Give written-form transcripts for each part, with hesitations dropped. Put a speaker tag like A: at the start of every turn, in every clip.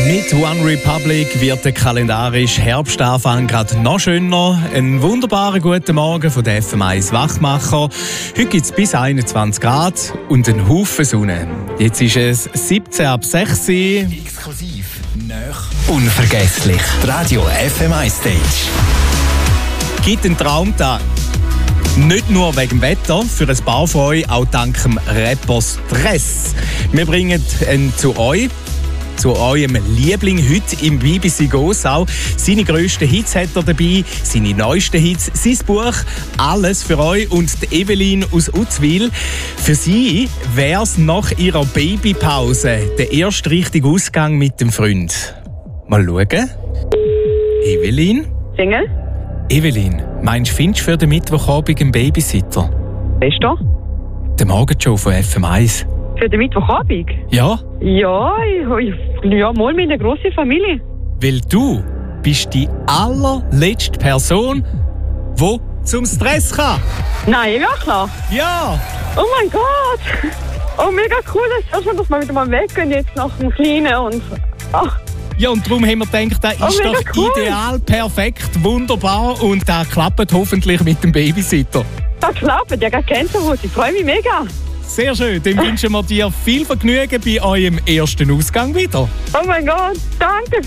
A: Mit One Republic wird der kalendarische Herbstanfang gerade noch schöner. Einen wunderbaren guten Morgen von der FM1 Wachmacher. Heute gibt es bis 21 Grad und einen Haufen Sonne. Jetzt ist es 17:06 Uhr.
B: Exklusiv, neu, unvergesslich. Die Radio FM1 Stage.
A: Gibt einen Traumtag. Nicht nur wegen dem Wetter, für ein paar von euch auch dank dem Rapper Stress. Wir bringen ihn zu euch. Zu eurem Liebling heute im BBC Gossau. Seine grössten Hits hat er dabei, seine neuesten Hits, sein Buch, alles für euch und die Evelyn aus Uzwil. Für sie wäre es nach ihrer Babypause der erste richtige Ausgang mit dem Freund. Mal schauen. Evelyn?
C: Single?
A: Evelyn, meinst du, findest du für den Mittwochabend einen Babysitter?
C: Bist du?
A: Der Morgenshow von FM1.
C: Für den Mittwochabend?
A: Ja?
C: Ja, mal mit einer grossen Familie.
A: Weil du bist die allerletzte Person, die zum Stress kann.
C: Nein, ja klar.
A: Ja!
C: Oh mein Gott! Oh, mega cool, dass wir wieder mal weggehen jetzt nach dem Kleinen und... Ach.
A: Ja, und darum haben wir gedacht, das ist
C: mega
A: doch
C: cool.
A: ideal, perfekt, wunderbar und das klappt hoffentlich mit dem Babysitter.
C: Das klappt, ja, Gänsehaut, ich freue mich mega.
A: Sehr schön, dann wünschen wir dir viel Vergnügen bei eurem ersten Ausgang wieder.
C: Oh mein Gott, danke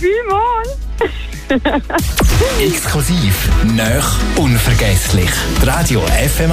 C: vielmals.
B: Exklusiv, neu, unvergesslich. Die Radio FM